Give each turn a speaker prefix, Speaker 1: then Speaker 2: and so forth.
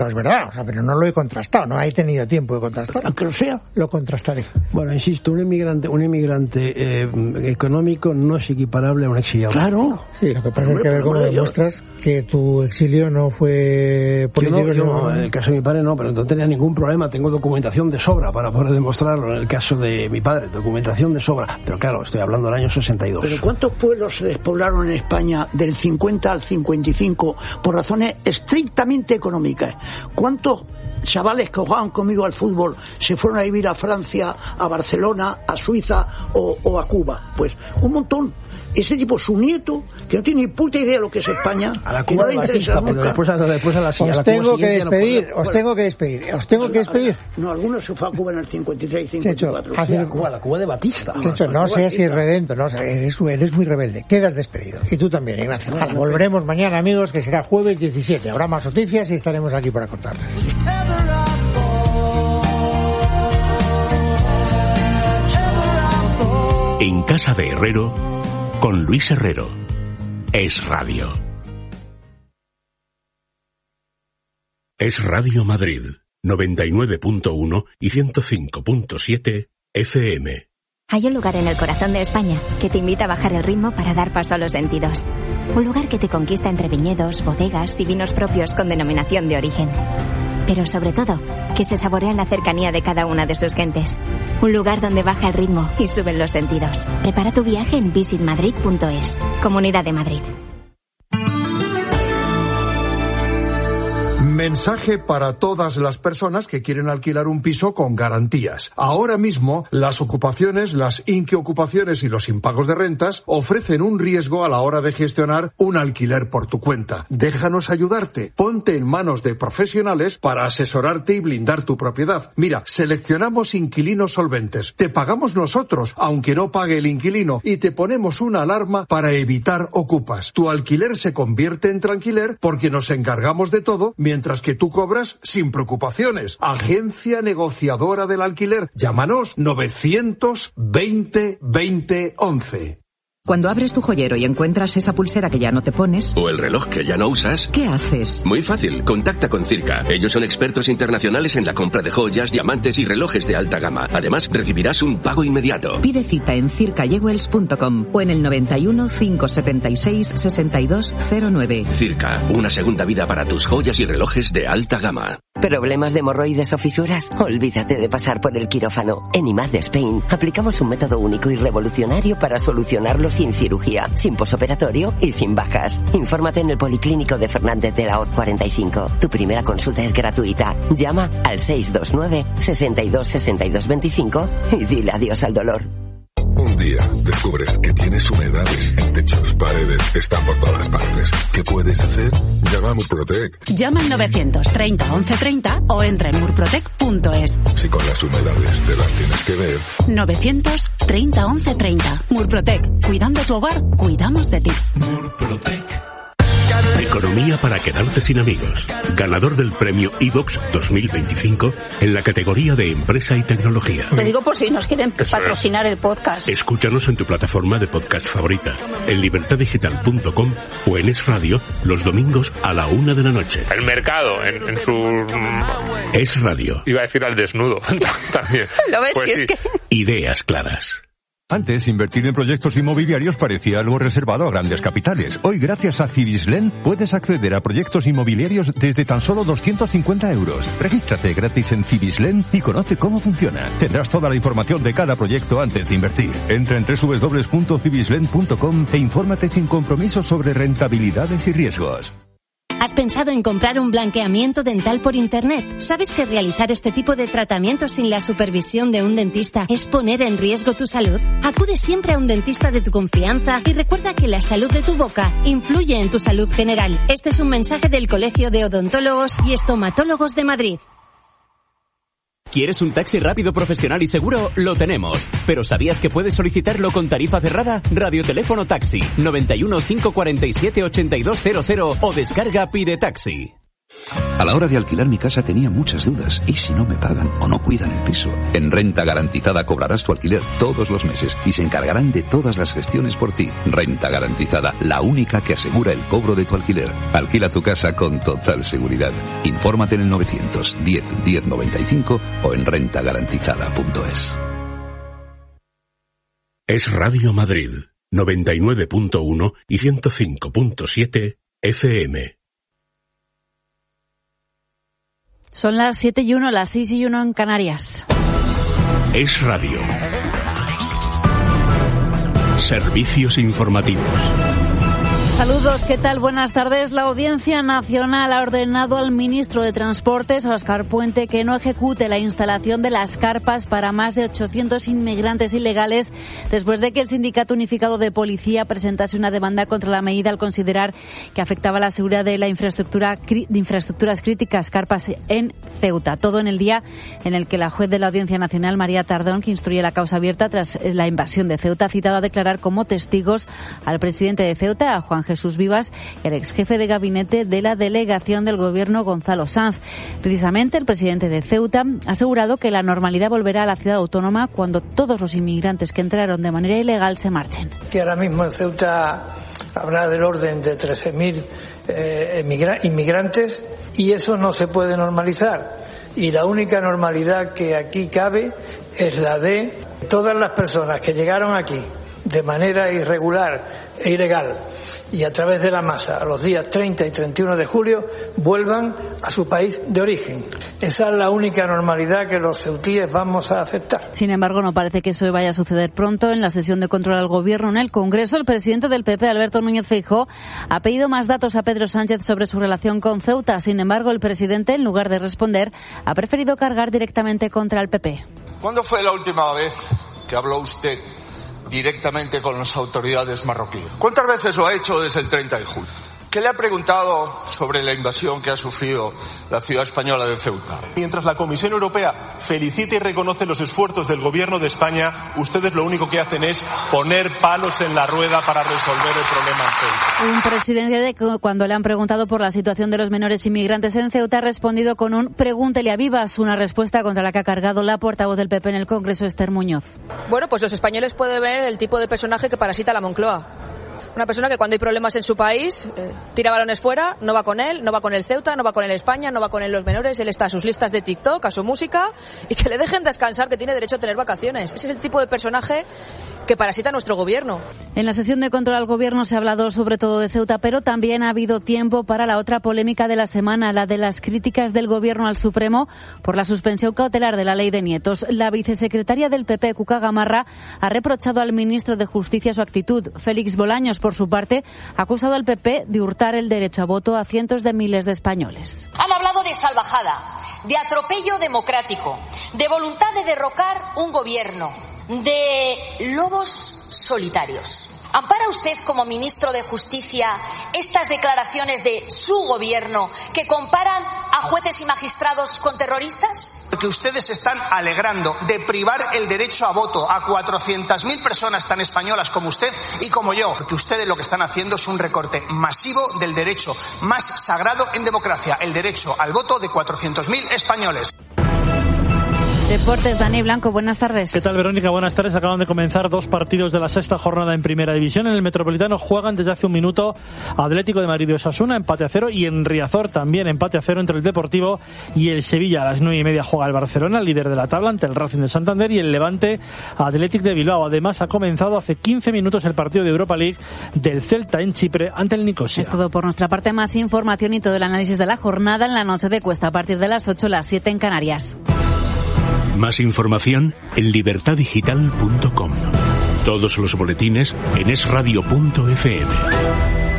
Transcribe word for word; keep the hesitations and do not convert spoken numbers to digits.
Speaker 1: es verdad, o sea, pero no lo he contrastado, no he tenido tiempo de contrastar.
Speaker 2: Aunque lo sea.
Speaker 1: Lo contrastaré.
Speaker 3: Bueno, insisto, un inmigrante un inmigrante eh, económico no es equiparable a un exiliado.
Speaker 2: Claro.
Speaker 1: Sí, lo que pasa es que a ver cómo demuestras que tu exilio no fue político.
Speaker 3: Yo no, yo no, en el caso de mi padre no, pero no tenía ningún problema, tengo documentación de sobra para poder demostrarlo. En el caso de mi padre, documentación de sobra. Pero claro, estoy hablando del año sesenta y dos.
Speaker 2: ¿Pero cuántos pueblos se despoblaron en España del cincuenta al cincuenta y cinco por razones estrictamente económicas? ¿Cuántos chavales que jugaban conmigo al fútbol se fueron a vivir a Francia, a Barcelona, a Suiza o, o a Cuba? Pues un montón. Ese tipo, su nieto, que no tiene ni puta idea de lo que es España,
Speaker 3: a la
Speaker 2: que
Speaker 3: Cuba
Speaker 2: no le interesa nunca.
Speaker 3: Después a, después a la,
Speaker 1: os
Speaker 3: a la
Speaker 1: tengo que despedir,
Speaker 3: no
Speaker 1: os tengo que despedir, os tengo que despedir.
Speaker 2: No, algunos se fue a Cuba en el cincuenta y tres y cincuenta y cuatro.
Speaker 3: Checho, la Cuba, la Cuba de Batista.
Speaker 1: Checho, no seas irredento, no, eres, eres muy rebelde. Quedas despedido. Y tú también, Ignacio. Ojalá, volveremos mañana, amigos, que será jueves diecisiete. Habrá más noticias y estaremos aquí para contarlas.
Speaker 4: En Casa de Herrero, con Luis Herrero. Es Radio. Es Radio Madrid, noventa y nueve punto uno y ciento cinco punto siete F M.
Speaker 5: Hay un lugar en el corazón de España que te invita a bajar el ritmo para dar paso a los sentidos. Un lugar que te conquista entre viñedos, bodegas y vinos propios con denominación de origen. Pero sobre todo, que se saborea en la cercanía de cada una de sus gentes. Un lugar donde baja el ritmo y suben los sentidos. Prepara tu viaje en visit madrid punto es. Comunidad de Madrid.
Speaker 6: Mensaje para todas las personas que quieren alquilar un piso con garantías. Ahora mismo, las ocupaciones, las inquiocupaciones y los impagos de rentas ofrecen un riesgo a la hora de gestionar un alquiler por tu cuenta. Déjanos ayudarte. Ponte en manos de profesionales para asesorarte y blindar tu propiedad. Mira, seleccionamos inquilinos solventes. Te pagamos nosotros, aunque no pague el inquilino, y te ponemos una alarma para evitar ocupas. Tu alquiler se convierte en tranquiler porque nos encargamos de todo, mientras que tú cobras sin preocupaciones. Agencia negociadora del alquiler. Llámanos novecientos veinte veinte once.
Speaker 7: Cuando abres tu joyero y encuentras esa pulsera que ya no te pones...
Speaker 8: o el reloj que ya no usas...
Speaker 7: ¿qué haces?
Speaker 8: Muy fácil, contacta con Circa. Ellos son expertos internacionales en la compra de joyas, diamantes y relojes de alta gama. Además, recibirás un pago inmediato.
Speaker 7: Pide cita en circa jewels punto com o en el noventa y uno, cinco setenta y seis, sesenta y dos cero nueve.
Speaker 8: Circa, una segunda vida para tus joyas y relojes de alta gama.
Speaker 9: ¿Problemas de hemorroides o fisuras? Olvídate de pasar por el quirófano. En I M A D Spain aplicamos un método único y revolucionario para solucionarlo sin cirugía, sin posoperatorio y sin bajas. Infórmate en el Policlínico de Fernández de la Hoz cuarenta y cinco. Tu primera consulta es gratuita. Llama al seis dos nueve, sesenta y dos, sesenta y dos veinticinco y dile adiós al dolor.
Speaker 10: Un día descubres que tienes humedades en techos, paredes, están por todas partes. ¿Qué puedes hacer? Llama a Murprotec.
Speaker 11: Llama al novecientos treinta once treinta o entra en murprotec punto es.
Speaker 10: Si con las humedades te las tienes que ver.
Speaker 11: novecientos treinta once treinta. Murprotec. Cuidando tu hogar, cuidamos de ti.
Speaker 4: Murprotec. Economía para quedarte sin amigos. Ganador del premio iVox dos mil veinticinco en la categoría de empresa y tecnología.
Speaker 12: Lo digo por si nos quieren patrocinar el podcast.
Speaker 4: Escúchanos en tu plataforma de podcast favorita, en libertad digital punto com o en Es Radio los domingos a la una de la noche.
Speaker 13: El mercado en, en su...
Speaker 4: Es Radio.
Speaker 13: Iba a decir al desnudo también.
Speaker 12: ¿Lo ves?
Speaker 13: Pues
Speaker 12: sí.
Speaker 13: sí.
Speaker 12: Es que...
Speaker 4: Ideas claras.
Speaker 14: Antes, invertir en proyectos inmobiliarios parecía algo reservado a grandes capitales. Hoy, gracias a Cibislen, puedes acceder a proyectos inmobiliarios desde tan solo doscientos cincuenta euros. Regístrate gratis en Cibislen y conoce cómo funciona. Tendrás toda la información de cada proyecto antes de invertir. Entra en doble u doble u doble u punto cibislen punto com e infórmate sin compromiso sobre rentabilidades y riesgos.
Speaker 15: ¿Has pensado en comprar un blanqueamiento dental por internet? ¿Sabes que realizar este tipo de tratamientos sin la supervisión de un dentista es poner en riesgo tu salud? Acude siempre a un dentista de tu confianza y recuerda que la salud de tu boca influye en tu salud general. Este es un mensaje del Colegio de Odontólogos y Estomatólogos de Madrid.
Speaker 16: ¿Quieres un taxi rápido, profesional y seguro? Lo tenemos. ¿Pero sabías que puedes solicitarlo con tarifa cerrada? Radioteléfono Taxi, noventa y uno, cinco cuarenta y siete, ochenta y dos cero cero o descarga Pide Taxi.
Speaker 17: A la hora de alquilar mi casa tenía muchas dudas. ¿Y si no me pagan o no cuidan el piso? En Renta Garantizada cobrarás tu alquiler todos los meses y se encargarán de todas las gestiones por ti. Renta Garantizada, la única que asegura el cobro de tu alquiler. Alquila tu casa con total seguridad. Infórmate en el novecientos diez diez noventa y cinco o en renta garantizada punto es.
Speaker 4: Es Radio Madrid, noventa y nueve punto uno y ciento cinco punto siete F M.
Speaker 18: Son las siete y uno, las seis y uno en Canarias.
Speaker 4: Es Radio. Servicios informativos.
Speaker 18: Saludos, ¿qué tal? Buenas tardes. La Audiencia Nacional ha ordenado al ministro de Transportes, Óscar Puente, que no ejecute la instalación de las carpas para más de ochocientos inmigrantes ilegales después de que el Sindicato Unificado de Policía presentase una demanda contra la medida al considerar que afectaba la seguridad de la infraestructura de infraestructuras críticas, carpas en Ceuta. Todo en el día en el que la juez de la Audiencia Nacional, María Tardón, que instruye la causa abierta tras la invasión de Ceuta, ha citado a declarar como testigos al presidente de Ceuta, a Juan Jesús Vivas, y el ex jefe de gabinete de la delegación del gobierno, Gonzalo Sanz. Precisamente el presidente de Ceuta ha asegurado que la normalidad volverá a la ciudad autónoma cuando todos los inmigrantes que entraron de manera ilegal se marchen.
Speaker 19: Que ahora mismo en Ceuta habrá del orden de trece mil eh, inmigrantes y eso no se puede normalizar. Y la única normalidad que aquí cabe es la de todas las personas que llegaron aquí de manera irregular e ilegal y a través de la masa a los días treinta y treinta y uno de julio vuelvan a su país de origen. Esa es la única normalidad que los ceutíes vamos a aceptar.
Speaker 18: Sin embargo, no parece que eso vaya a suceder pronto. En la sesión de control al Gobierno en el Congreso, el presidente del P P, Alberto Núñez Feijóo, ha pedido más datos a Pedro Sánchez sobre su relación con Ceuta. Sin embargo, el presidente, en lugar de responder, ha preferido cargar directamente contra el P P.
Speaker 20: ¿Cuándo fue la última vez que habló usted directamente con las autoridades marroquíes? ¿Cuántas veces lo ha hecho desde el treinta de julio? ¿Qué le ha preguntado sobre la invasión que ha sufrido la ciudad española de Ceuta?
Speaker 21: Mientras la Comisión Europea felicita y reconoce los esfuerzos del Gobierno de España, ustedes lo único que hacen es poner palos en la rueda para resolver el problema en Ceuta.
Speaker 18: Un presidente que cuando le han preguntado por la situación de los menores inmigrantes en Ceuta ha respondido con un pregúntele a Vivas, una respuesta contra la que ha cargado la portavoz del P P en el Congreso, Esther Muñoz.
Speaker 22: Bueno, pues los españoles pueden ver el tipo de personaje que parasita la Moncloa. Una persona que cuando hay problemas en su país eh, tira balones fuera, no va con él, no va con el Ceuta, no va con el España, no va con él los menores, él está a sus listas de TikTok, a su música y que le dejen descansar, que tiene derecho a tener vacaciones. Ese es el tipo de personaje que parasita nuestro gobierno.
Speaker 18: En la sesión de control al gobierno se ha hablado sobre todo de Ceuta, pero también ha habido tiempo para la otra polémica de la semana, la de las críticas del gobierno al Supremo por la suspensión cautelar de la ley de nietos. La vicesecretaria del P P, Cuca Gamarra, ha reprochado al ministro de Justicia su actitud. Félix Bolaños, por su parte, ha acusado al P P de hurtar el derecho a voto a cientos de miles de españoles.
Speaker 23: Han hablado de salvajada, de atropello democrático, de voluntad de derrocar un gobierno, de lobos solitarios. ¿Ampara usted como ministro de Justicia estas declaraciones de su gobierno que comparan a jueces y magistrados con terroristas?
Speaker 24: Porque ustedes están alegrando de privar el derecho a voto a cuatrocientas mil personas tan españolas como usted y como yo. Porque ustedes lo que están haciendo es un recorte masivo del derecho más sagrado en democracia, el derecho al voto de cuatrocientos mil españoles.
Speaker 18: Deportes, Dani Blanco, buenas tardes.
Speaker 25: ¿Qué tal, Verónica? Buenas tardes. Acaban de comenzar dos partidos de la sexta jornada en Primera División. En el Metropolitano juegan desde hace un minuto Atlético de Madrid y Osasuna, empate a cero, y en Riazor también empate a cero entre el Deportivo y el Sevilla. A las nueve y media juega el Barcelona, líder de la tabla, ante el Racing de Santander, y el Levante Athletic de Bilbao. Además, ha comenzado hace quince minutos el partido de Europa League del Celta en Chipre ante el Nicosia.
Speaker 18: Es todo por nuestra parte. Más información y todo el análisis de la jornada en la noche de Cuesta a partir de las ocho, las siete en Canarias.
Speaker 4: Más información en libertad digital punto com. Todos los boletines en es radio punto efe eme.